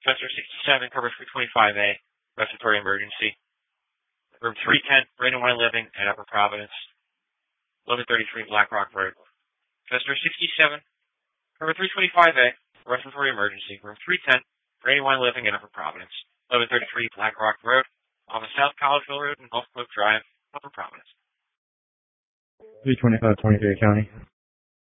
Chester 67, cover 325A, respiratory emergency. Room 310, Rain and Wine Living at Upper Providence, 1133 Black Rock Road. Chester 67, cover 325A, respiratory emergency. Room 310, Rain and Wine Living at Upper Providence, 1133 Black Rock Road, on the South Collegeville Road and Gulf Cliff Drive, Upper Providence. 325 23 County.